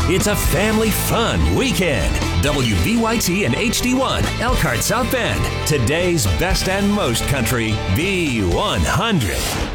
It's a family fun weekend. WVYT and HD1, Elkhart South Bend. Today's best and most country, B100.